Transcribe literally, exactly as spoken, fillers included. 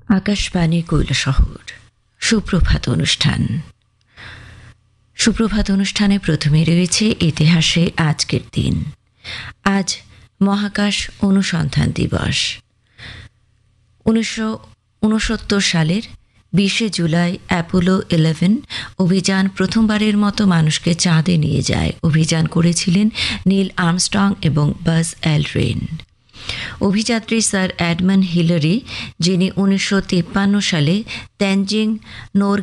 আকাশবাণী কৈলাসহর সুপ্রভাত অনুষ্ঠান। সুপ্রভাত অনুষ্ঠানে প্রথমে রয়েছে ইতিহাসে আজকের দিন। আজ মহাকাশ অনুসন্ধান দিবস। উনিশশো উনসত্তর সালের বিশে জুলাই অ্যাপোলো ইলেভেন অভিযান প্রথমবারের মতো মানুষকে চাঁদে নিয়ে যায়। অভিযান করেছিলেন নীল আর্মস্ট্রং এবং বাজ অ্যালড্রিন। অভিযাত্রী স্যার এডমন্ড হিলারি, যিনি উনিশশো তিপ্পান্ন সালে তেনজিং নোর